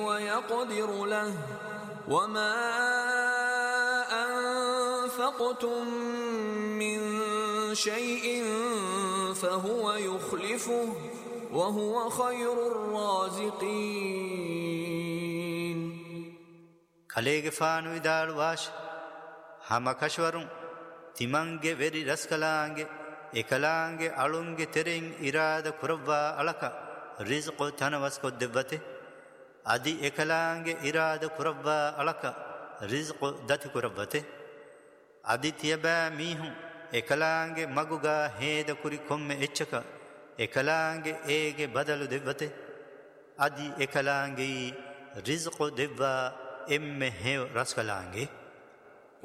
ويقدر له وما أنفقتم من شيء فهو يخلفه وهو خير الرازقين. ಕಲೆಗೆ ಫಾನು ಇದಾಳು ವಾಶ ಹಮ ಕಶ್ವರುಂ ತಿಮಂಗೆ ವೆರಿ ರಸ್ಕಲಾಂಗೆ ಎಕಲಾಂಗೆ ಅಳುಂಗೆ ತೆರೆಂ ಇರಾದ ಕುರವ್ವಾ ಅಳಕ ರಿಜ್ಕು ತನವಸ್ಕೊದ್ದೆವ್ವತೆ ಅದಿ ಎಕಲಾಂಗೆ ಇರಾದ ಕುರವ್ವಾ ಅಳಕ ರಿಜ್ಕು ದತಿ ಕುರವ್ವತೆ ಅದಿ ತಿಯಬಾ ಮೀಹುಂ ಎಕಲಾಂಗೆ ಮಗುಗ ಹೇದ ಕುರಿ ಕೊಮ್ಮೆ ಎಚ್ಚಕ ಎಕಲಾಂಗೆ ಏಗೆ ಬದಲು ದೆವ್ವತೆ ಅದಿ ಎಕಲಾಂಗೆ ರಿಜ್ಕು ದೆವ್ವಾ ಎಮ್ಮೆ ಹೇವ್ ರಸ್ಕಲಾಂಗೆ